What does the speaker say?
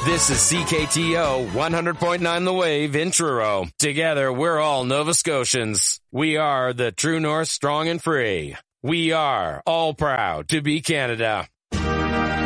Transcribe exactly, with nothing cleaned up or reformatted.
This is C K T O one hundred point nine The Wave in Truro. Together, we're all Nova Scotians. We are the True North, strong and free. We are all proud to be Canada.